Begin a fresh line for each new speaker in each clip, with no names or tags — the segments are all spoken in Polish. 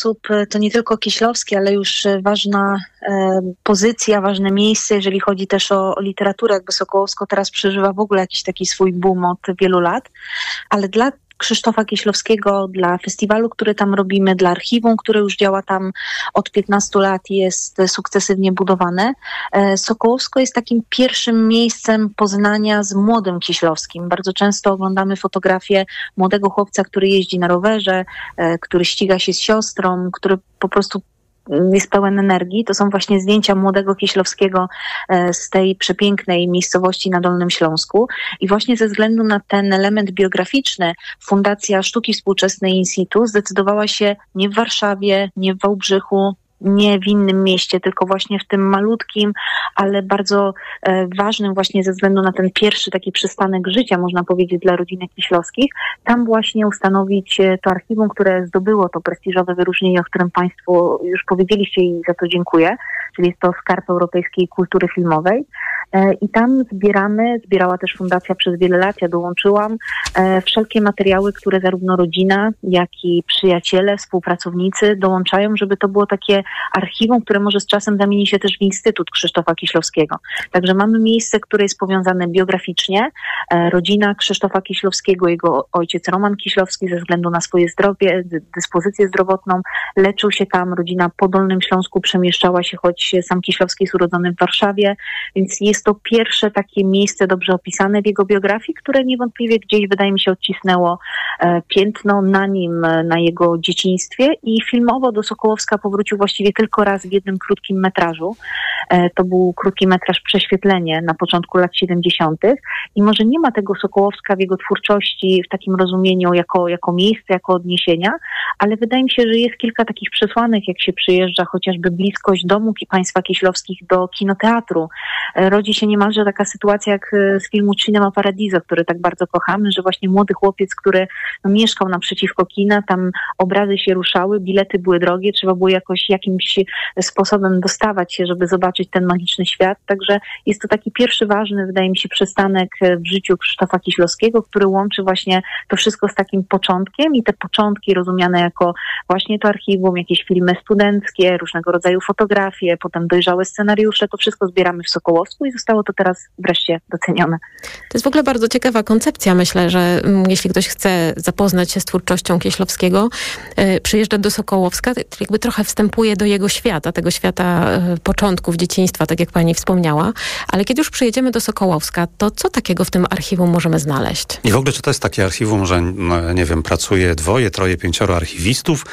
To nie tylko Kieślowski, ale już ważna pozycja, ważne miejsce, jeżeli chodzi też o literaturę. Jakby Sokołowsko teraz przeżywa w ogóle jakiś taki swój boom od wielu lat, ale dla Krzysztofa Kieślowskiego, dla festiwalu, który tam robimy, dla archiwum, które już działa tam od 15 lat i jest sukcesywnie budowane. Sokołowsko jest takim pierwszym miejscem poznania z młodym Kieślowskim. Bardzo często oglądamy fotografie młodego chłopca, który jeździ na rowerze, który ściga się z siostrą, który po prostu jest pełen energii. To są właśnie zdjęcia młodego Kieślowskiego z tej przepięknej miejscowości na Dolnym Śląsku. I właśnie ze względu na ten element biograficzny Fundacja Sztuki Współczesnej In Situ zdecydowała się nie w Warszawie, nie w Wałbrzychu, nie w innym mieście, tylko właśnie w tym malutkim, ale bardzo ważnym właśnie ze względu na ten pierwszy taki przystanek życia, można powiedzieć, dla rodziny Kieślowskich, tam właśnie ustanowić to archiwum, które zdobyło to prestiżowe wyróżnienie, o którym Państwo już powiedzieliście i za to dziękuję, czyli jest to Skarb Europejskiej Kultury Filmowej. I tam zbierała też fundacja przez wiele lat, ja dołączyłam, wszelkie materiały, które zarówno rodzina, jak i przyjaciele, współpracownicy dołączają, żeby to było takie archiwum, które może z czasem zamieni się też w Instytut Krzysztofa Kieślowskiego. Także mamy miejsce, które jest powiązane biograficznie. Rodzina Krzysztofa Kieślowskiego, jego ojciec Roman Kieślowski ze względu na swoje zdrowie, dyspozycję zdrowotną, leczył się tam. Rodzina po Dolnym Śląsku przemieszczała się, choć sam Kieślowski jest urodzony w Warszawie, więc jest to pierwsze takie miejsce dobrze opisane w jego biografii, które niewątpliwie gdzieś, wydaje mi się, odcisnęło piętno na nim, na jego dzieciństwie i filmowo do Sokołowska powrócił właściwie tylko raz w jednym krótkim metrażu. To był krótki metraż Prześwietlenie na początku lat 70. I może nie ma tego Sokołowska w jego twórczości w takim rozumieniu jako miejsce, jako odniesienia, ale wydaje mi się, że jest kilka takich przesłanek, jak się przyjeżdża, chociażby bliskość domu państwa Kieślowskich do kinoteatru. Rodzi się niemalże taka sytuacja jak z filmu Cinema Paradiso, który tak bardzo kochamy, że właśnie młody chłopiec, który mieszkał naprzeciwko kina, tam obrazy się ruszały, bilety były drogie, trzeba było jakimś sposobem dostawać się, żeby zobaczyć ten magiczny świat. Także jest to taki pierwszy ważny, wydaje mi się, przystanek w życiu Krzysztofa Kieślowskiego, który łączy właśnie to wszystko z takim początkiem i te początki rozumiane jako właśnie to archiwum, jakieś filmy studenckie, różnego rodzaju fotografie, potem dojrzałe scenariusze, to wszystko zbieramy w Sokołowsku i zostało to teraz wreszcie docenione.
To jest w ogóle bardzo ciekawa koncepcja. Myślę, że jeśli ktoś chce zapoznać się z twórczością Kieślowskiego, przyjeżdża do Sokołowska, jakby trochę wstępuje do jego świata, tego świata początków dzieciństwa, tak jak pani wspomniała. Ale kiedy już przyjedziemy do Sokołowska, to co takiego w tym archiwum możemy znaleźć?
I w ogóle, czy to jest takie archiwum, że nie wiem, pracuje 2, 3, 5 archiwistów,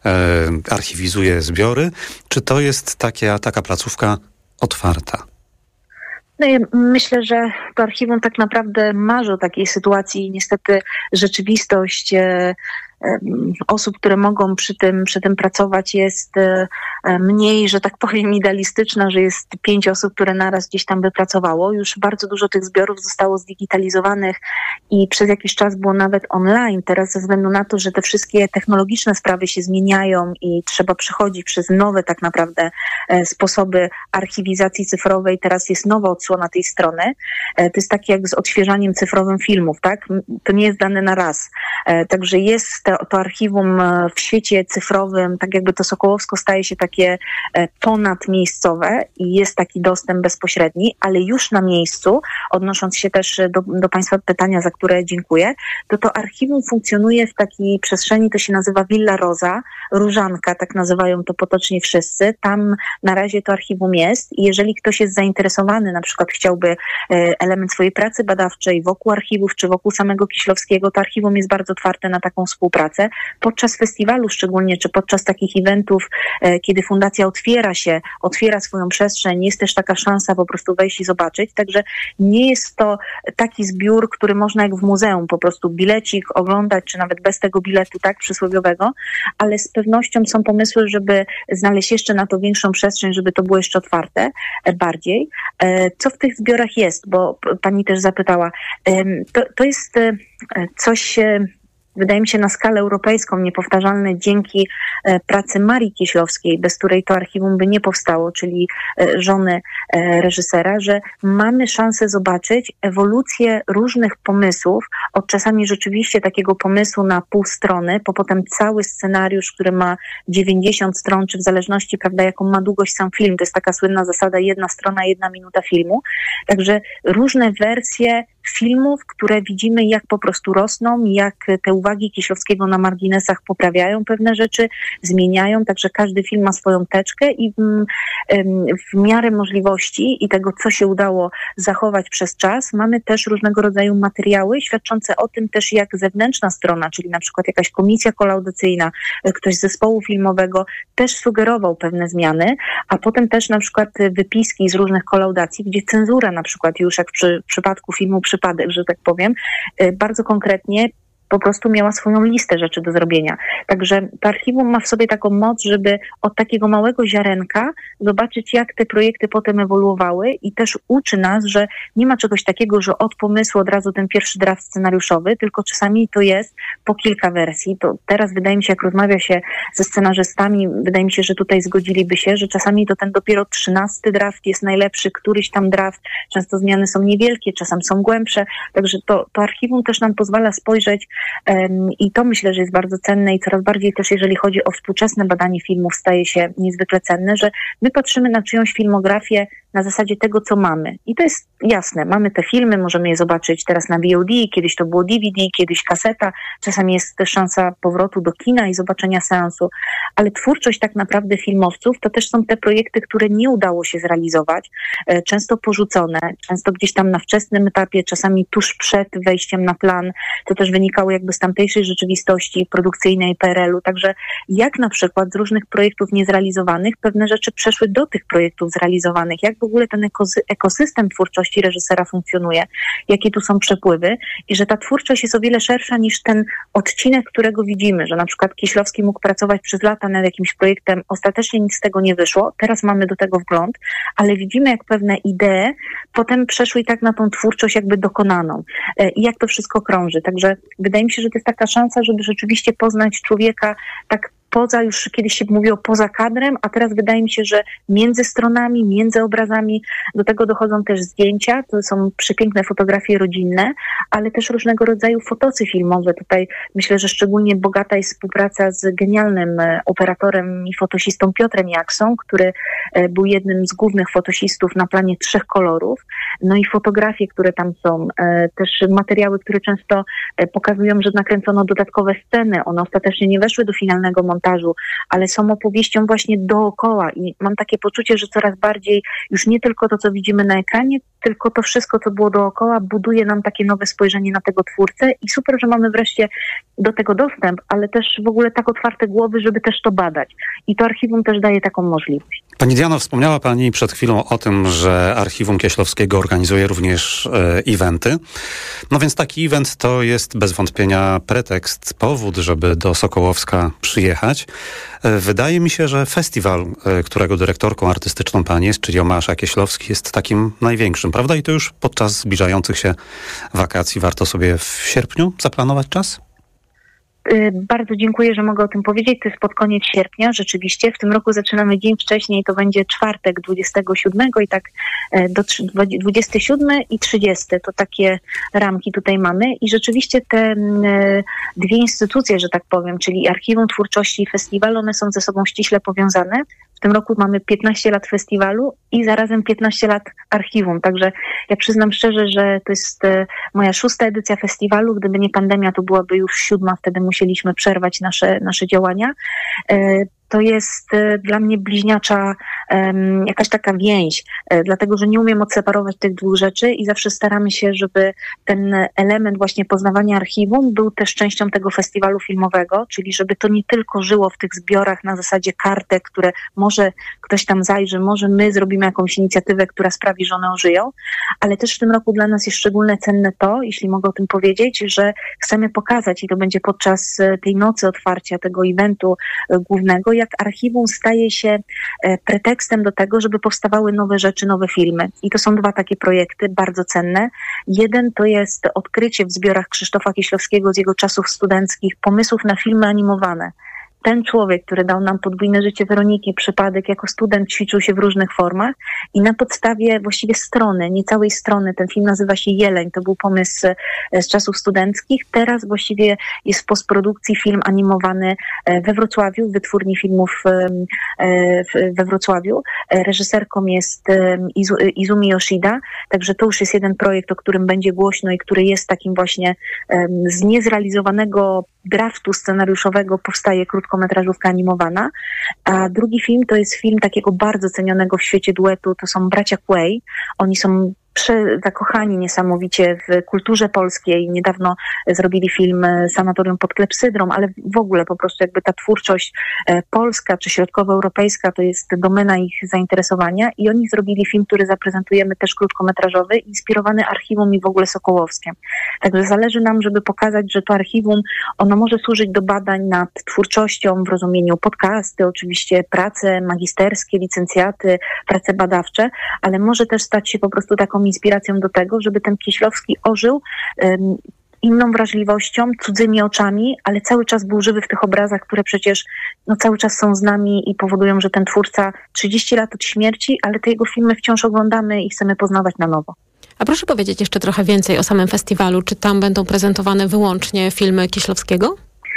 archiwizuje zbiory, czy to jest taka placówka otwarta?
No ja myślę, że to archiwum tak naprawdę marzy o takiej sytuacji i niestety rzeczywistość osób, które mogą przy tym pracować, jest mniej, że tak powiem, idealistyczna, że jest 5 osób, które naraz gdzieś tam by pracowało. Już bardzo dużo tych zbiorów zostało zdigitalizowanych i przez jakiś czas było nawet online. Teraz ze względu na to, że te wszystkie technologiczne sprawy się zmieniają i trzeba przechodzić przez nowe tak naprawdę sposoby archiwizacji cyfrowej. Teraz jest nowa odsłona tej strony. To jest tak jak z odświeżaniem cyfrowym filmów, tak? To nie jest dane na raz. Także jest to archiwum w świecie cyfrowym, tak jakby to Sokołowsko staje się takie ponadmiejscowe i jest taki dostęp bezpośredni, ale już na miejscu, odnosząc się też do Państwa pytania, za które dziękuję, to archiwum funkcjonuje w takiej przestrzeni, to się nazywa Villa Rosa, Różanka, tak nazywają to potocznie wszyscy. Tam na razie to archiwum jest i jeżeli ktoś jest zainteresowany, na przykład chciałby element swojej pracy badawczej wokół archiwów czy wokół samego Kieślowskiego, to archiwum jest bardzo otwarte na taką współpracę. Podczas festiwalu szczególnie, czy podczas takich eventów, kiedy fundacja otwiera swoją przestrzeń, jest też taka szansa po prostu wejść i zobaczyć. Także nie jest to taki zbiór, który można jak w muzeum, po prostu bilecik oglądać, czy nawet bez tego biletu, tak, przysłowiowego, ale z pewnością są pomysły, żeby znaleźć jeszcze na to większą przestrzeń, żeby to było jeszcze otwarte bardziej. Co w tych zbiorach jest? Bo pani też zapytała. To jest coś wydaje mi się, na skalę europejską niepowtarzalne dzięki pracy Marii Kieślowskiej, bez której to archiwum by nie powstało, czyli żony reżysera, że mamy szansę zobaczyć ewolucję różnych pomysłów, od czasami rzeczywiście takiego pomysłu na pół strony, po potem cały scenariusz, który ma 90 stron, czy w zależności, prawda, jaką ma długość sam film. To jest taka słynna zasada 1 strona, 1 minuta filmu. Także różne wersje filmów, które widzimy, jak po prostu rosną, jak te uwagi Kieślowskiego na marginesach poprawiają pewne rzeczy, zmieniają, także każdy film ma swoją teczkę i w miarę możliwości i tego, co się udało zachować przez czas, mamy też różnego rodzaju materiały świadczące o tym też, jak zewnętrzna strona, czyli na przykład jakaś komisja kolaudacyjna, ktoś z zespołu filmowego też sugerował pewne zmiany, a potem też na przykład wypiski z różnych kolaudacji, gdzie cenzura na przykład już jak w przypadku filmu Przypadek, że tak powiem, bardzo konkretnie po prostu miała swoją listę rzeczy do zrobienia. Także to archiwum ma w sobie taką moc, żeby od takiego małego ziarenka zobaczyć, jak te projekty potem ewoluowały i też uczy nas, że nie ma czegoś takiego, że od pomysłu od razu ten pierwszy draft scenariuszowy, tylko czasami to jest po kilka wersji. To teraz wydaje mi się, jak rozmawia się ze scenarzystami, wydaje mi się, że tutaj zgodziliby się, że czasami to ten dopiero 13 draft jest najlepszy, któryś tam draft, często zmiany są niewielkie, czasem są głębsze, także to archiwum też nam pozwala spojrzeć i to myślę, że jest bardzo cenne i coraz bardziej też, jeżeli chodzi o współczesne badanie filmów, staje się niezwykle cenne, że my patrzymy na czyjąś filmografię na zasadzie tego, co mamy. I to jest jasne. Mamy te filmy, możemy je zobaczyć teraz na VOD, kiedyś to było DVD, kiedyś kaseta. Czasami jest też szansa powrotu do kina i zobaczenia seansu. Ale twórczość tak naprawdę filmowców to też są te projekty, które nie udało się zrealizować. Często porzucone, często gdzieś tam na wczesnym etapie, czasami tuż przed wejściem na plan. To też wynikało jakby z tamtejszej rzeczywistości produkcyjnej PRL-u. Także jak na przykład z różnych projektów niezrealizowanych pewne rzeczy przeszły do tych projektów zrealizowanych. Jak w ogóle ten ekosystem twórczości reżysera funkcjonuje, jakie tu są przepływy i że ta twórczość jest o wiele szersza niż ten odcinek, którego widzimy, że na przykład Kieślowski mógł pracować przez lata nad jakimś projektem, ostatecznie nic z tego nie wyszło, teraz mamy do tego wgląd, ale widzimy, jak pewne idee potem przeszły i tak na tą twórczość jakby dokonaną i jak to wszystko krąży. Także wydaje mi się, że to jest taka szansa, żeby rzeczywiście poznać człowieka tak poza, już kiedyś się mówiło poza kadrem, a teraz wydaje mi się, że między stronami, między obrazami, do tego dochodzą też zdjęcia, to są przepiękne fotografie rodzinne, ale też różnego rodzaju fotosy filmowe. Tutaj myślę, że szczególnie bogata jest współpraca z genialnym operatorem i fotosistą Piotrem Jaksą, który był jednym z głównych fotosistów na planie 3 kolorów. No i fotografie, które tam są, też materiały, które często pokazują, że nakręcono dodatkowe sceny. One ostatecznie nie weszły do finalnego montażu, ale są opowieścią właśnie dookoła i mam takie poczucie, że coraz bardziej już nie tylko to, co widzimy na ekranie, tylko to wszystko, co było dookoła, buduje nam takie nowe spojrzenie na tego twórcę i super, że mamy wreszcie do tego dostęp, ale też w ogóle tak otwarte głowy, żeby też to badać. I to archiwum też daje taką możliwość.
Pani Diano, wspomniała Pani przed chwilą o tym, że Archiwum Kieślowskiego organizuje również eventy. No więc taki event to jest bez wątpienia pretekst, powód, żeby do Sokołowska przyjechać. Wydaje mi się, że festiwal, którego dyrektorką artystyczną Pani jest, czyli Omasza Kieślowski, jest takim największym, prawda? I to już podczas zbliżających się wakacji warto sobie w sierpniu zaplanować czas?
Bardzo dziękuję, że mogę o tym powiedzieć. To jest pod koniec sierpnia. Rzeczywiście w tym roku zaczynamy dzień wcześniej. To będzie czwartek 27 i tak do 27 i 30. To takie ramki tutaj mamy. I rzeczywiście te dwie instytucje, że tak powiem, czyli Archiwum Twórczości i Festiwal, one są ze sobą ściśle powiązane. W tym roku mamy 15 lat festiwalu i zarazem 15 lat archiwum. Także ja przyznam szczerze, że to jest moja 6. edycja festiwalu. Gdyby nie pandemia, to byłaby już 7. Wtedy musieliśmy przerwać nasze działania. To jest dla mnie bliźniacza jakaś taka więź, dlatego że nie umiem odseparować tych dwóch rzeczy i zawsze staramy się, żeby ten element właśnie poznawania archiwum był też częścią tego festiwalu filmowego, czyli żeby to nie tylko żyło w tych zbiorach na zasadzie kartek, które ktoś tam zajrzy, może my zrobimy jakąś inicjatywę, która sprawi, że one ożyją, ale też w tym roku dla nas jest szczególnie cenne to, jeśli mogę o tym powiedzieć, że chcemy pokazać, i to będzie podczas tej nocy otwarcia tego eventu głównego, jak archiwum staje się pretekstem do tego, żeby powstawały nowe rzeczy, nowe filmy. I to są 2 takie projekty bardzo cenne. Jeden to jest odkrycie w zbiorach Krzysztofa Kieślowskiego z jego czasów studenckich pomysłów na filmy animowane. Ten człowiek, który dał nam Podwójne życie Weroniki, przypadek, jako student ćwiczył się w różnych formach i na podstawie właściwie strony, nie całej strony, ten film nazywa się Jeleń, to był pomysł z czasów studenckich. Teraz właściwie jest w postprodukcji film animowany we Wrocławiu, w Wytwórni Filmów we Wrocławiu. Reżyserką jest Izumi Yoshida, także to już jest jeden projekt, o którym będzie głośno i który jest takim właśnie z niezrealizowanego draftu scenariuszowego powstaje krótkometrażówka animowana, a drugi film to jest film takiego bardzo cenionego w świecie duetu, to są bracia Quay. Oni są zakochani niesamowicie w kulturze polskiej. Niedawno zrobili film Sanatorium pod klepsydrą, ale w ogóle po prostu jakby ta twórczość polska czy środkowoeuropejska to jest domena ich zainteresowania i oni zrobili film, który zaprezentujemy też krótkometrażowy, inspirowany archiwum i w ogóle Sokołowskiem. Także zależy nam, żeby pokazać, że to archiwum, ono może służyć do badań nad twórczością w rozumieniu podcasty, oczywiście prace magisterskie, licencjaty, prace badawcze, ale może też stać się po prostu taką inspiracją do tego, żeby ten Kieślowski ożył inną wrażliwością, cudzymi oczami, ale cały czas był żywy w tych obrazach, które przecież cały czas są z nami i powodują, że ten twórca 30 lat od śmierci, ale te jego filmy wciąż oglądamy i chcemy poznawać na nowo.
A proszę powiedzieć jeszcze trochę więcej o samym festiwalu. Czy tam będą prezentowane wyłącznie filmy Kieślowskiego?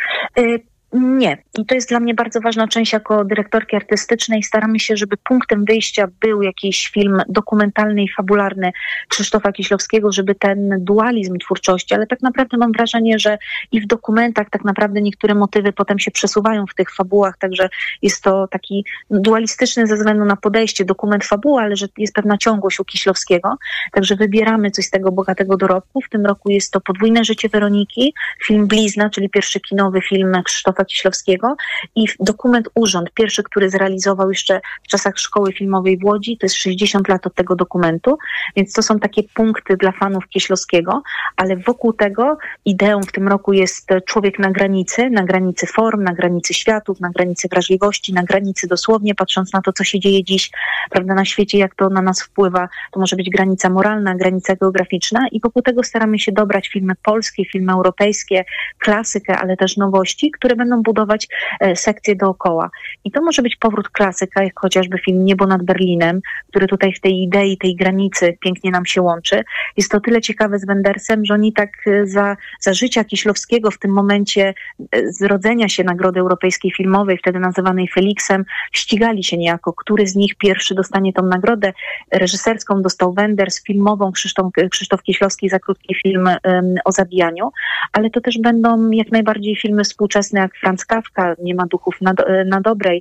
Nie. I to jest dla mnie bardzo ważna część jako dyrektorki artystycznej. Staramy się, żeby punktem wyjścia był jakiś film dokumentalny i fabularny Krzysztofa Kieślowskiego, żeby ten dualizm twórczości, ale tak naprawdę mam wrażenie, że i w dokumentach tak naprawdę niektóre motywy potem się przesuwają w tych fabułach, także jest to taki dualistyczny ze względu na podejście, dokument fabuła, ale że jest pewna ciągłość u Kieślowskiego, także wybieramy coś z tego bogatego dorobku. W tym roku jest to Podwójne życie Weroniki, film Blizna, czyli pierwszy kinowy film Krzysztofa Kieślowskiego i dokument Urząd, pierwszy, który zrealizował jeszcze w czasach szkoły filmowej w Łodzi, to jest 60 lat od tego dokumentu, więc to są takie punkty dla fanów Kieślowskiego, ale wokół tego ideą w tym roku jest człowiek na granicy form, na granicy światów, na granicy wrażliwości, na granicy dosłownie, patrząc na to, co się dzieje dziś, prawda, na świecie, jak to na nas wpływa, to może być granica moralna, granica geograficzna i wokół tego staramy się dobrać filmy polskie, filmy europejskie, klasykę, ale też nowości, które będą budować sekcje dookoła. I to może być powrót klasyka, jak chociażby film Niebo nad Berlinem, który tutaj w tej idei, tej granicy pięknie nam się łączy. Jest to tyle ciekawe z Wendersem, że oni tak za życia Kieślowskiego w tym momencie zrodzenia się Nagrody Europejskiej Filmowej, wtedy nazywanej Feliksem, ścigali się niejako, który z nich pierwszy dostanie tą nagrodę. Reżyserską dostał Wenders, filmową Krzysztof Kieślowski za krótki film o zabijaniu, ale to też będą jak najbardziej filmy współczesne, jak Franz Kafka, Nie ma duchów na Dobrej,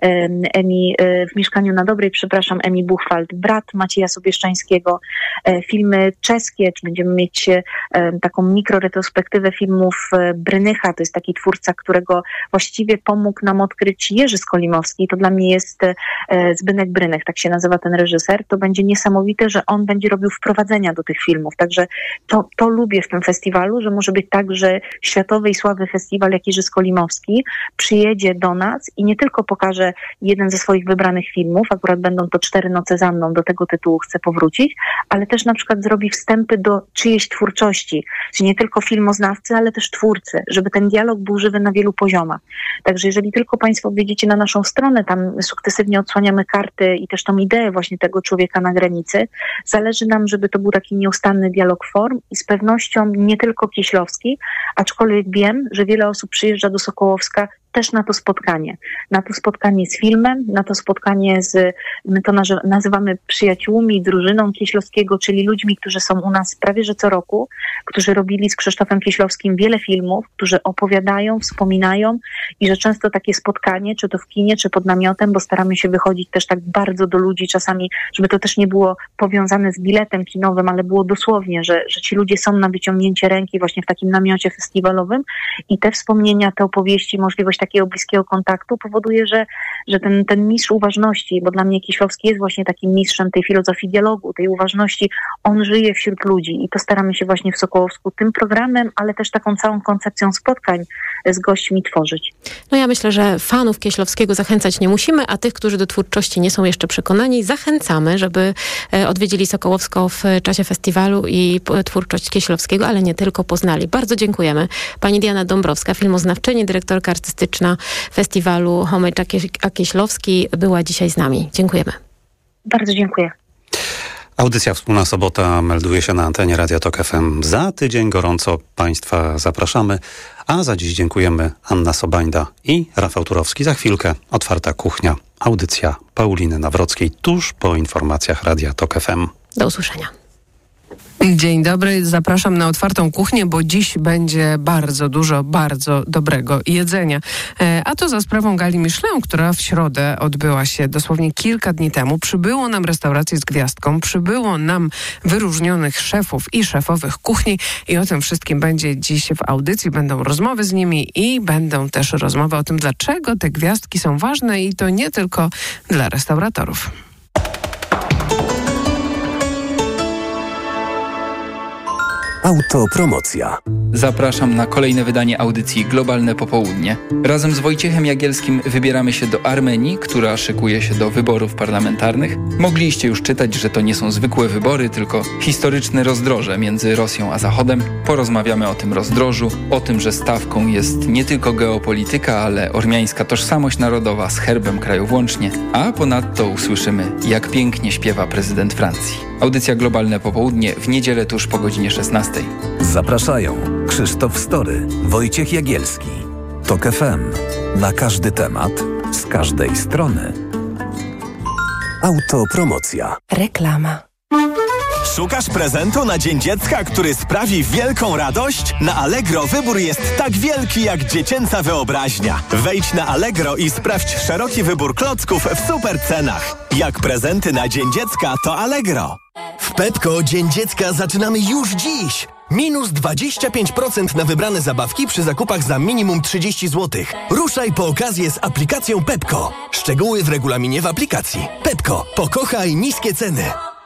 w Mieszkaniu na Dobrej, Emi Buchwald, Brat Macieja Sobieszczańskiego, filmy czeskie, czy będziemy mieć taką mikroretrospektywę filmów Brynycha, to jest taki twórca, którego właściwie pomógł nam odkryć Jerzy Skolimowski, to dla mnie jest Zbynek Brynech, tak się nazywa ten reżyser, to będzie niesamowite, że on będzie robił wprowadzenia do tych filmów, także to lubię w tym festiwalu, że może być tak, że światowej sławy festiwal jak Jerzy Skolimowski przyjedzie do nas i nie tylko pokaże jeden ze swoich wybranych filmów, akurat będą to 4 noce za mną, do tego tytułu chcę powrócić, ale też na przykład zrobi wstępy do czyjejś twórczości, czyli nie tylko filmoznawcy, ale też twórcy, żeby ten dialog był żywy na wielu poziomach. Także jeżeli tylko Państwo wejdziecie na naszą stronę, tam sukcesywnie odsłaniamy karty i też tą ideę właśnie tego człowieka na granicy, zależy nam, żeby to był taki nieustanny dialog form i z pewnością nie tylko Kieślowski, aczkolwiek wiem, że wiele osób przyjeżdża do Sokołowska też na to spotkanie z filmem, na to spotkanie my to nazywamy przyjaciółmi, drużyną Kieślowskiego, czyli ludźmi, którzy są u nas prawie że co roku, którzy robili z Krzysztofem Kieślowskim wiele filmów, którzy opowiadają, wspominają i że często takie spotkanie, czy to w kinie, czy pod namiotem, bo staramy się wychodzić też tak bardzo do ludzi czasami, żeby to też nie było powiązane z biletem kinowym, ale było dosłownie, że ci ludzie są na wyciągnięcie ręki właśnie w takim namiocie festiwalowym i te wspomnienia, te opowieści, możliwość takiego bliskiego kontaktu powoduje, że ten mistrz uważności, bo dla mnie Kieślowski jest właśnie takim mistrzem tej filozofii dialogu, tej uważności, on żyje wśród ludzi i to staramy się właśnie w Sokołowsku tym programem, ale też taką całą koncepcją spotkań z gośćmi tworzyć.
No ja myślę, że fanów Kieślowskiego zachęcać nie musimy, a tych, którzy do twórczości nie są jeszcze przekonani, zachęcamy, żeby odwiedzili Sokołowsko w czasie festiwalu i twórczość Kieślowskiego, ale nie tylko, poznali. Bardzo dziękujemy. Pani Diana Dąbrowska, filmoznawczyni, dyrektorka artystyczna festiwalu Homage a Kieślowski, była dzisiaj z nami. Dziękujemy.
Bardzo dziękuję.
Audycja Wspólna Sobota melduje się na antenie Radia Tok FM. Za tydzień gorąco Państwa zapraszamy, a za dziś dziękujemy Anna Sobańda i Rafał Turowski. Za chwilkę Otwarta Kuchnia, audycja Pauliny Nawrockiej tuż po informacjach Radia Tok FM.
Do usłyszenia.
Dzień dobry, zapraszam na Otwartą Kuchnię, bo dziś będzie bardzo dużo, bardzo dobrego jedzenia. A to za sprawą gali Michelin, która w środę odbyła się dosłownie kilka dni temu. Przybyło nam restauracji z gwiazdką, przybyło nam wyróżnionych szefów i szefowych kuchni i o tym wszystkim będzie dziś w audycji. Będą rozmowy z nimi i będą też rozmowy o tym, dlaczego te gwiazdki są ważne i to nie tylko dla restauratorów.
Autopromocja.
Zapraszam na kolejne wydanie audycji Globalne Popołudnie. Razem z Wojciechem Jagielskim wybieramy się do Armenii, która szykuje się do wyborów parlamentarnych. Mogliście już czytać, że to nie są zwykłe wybory, tylko historyczne rozdroże między Rosją a Zachodem. Porozmawiamy o tym rozdrożu, o tym, że stawką jest nie tylko geopolityka, ale ormiańska tożsamość narodowa z herbem kraju włącznie. A ponadto usłyszymy, jak pięknie śpiewa prezydent Francji. Audycja Globalne Popołudnie w niedzielę tuż po godzinie 16.
Zapraszają Krzysztof Story, Wojciech Jagielski. Tok FM. Na każdy temat, z każdej strony. Autopromocja.
Reklama.
Szukasz prezentu na Dzień Dziecka, który sprawi wielką radość? Na Allegro wybór jest tak wielki jak dziecięca wyobraźnia. Wejdź na Allegro i sprawdź szeroki wybór klocków w super cenach. Jak prezenty na Dzień Dziecka, to Allegro.
W Pepco Dzień Dziecka zaczynamy już dziś. Minus 25% na wybrane zabawki przy zakupach za minimum 30 zł. Ruszaj po okazję z aplikacją Pepco. Szczegóły w regulaminie w aplikacji. Pepco. Pokochaj niskie ceny.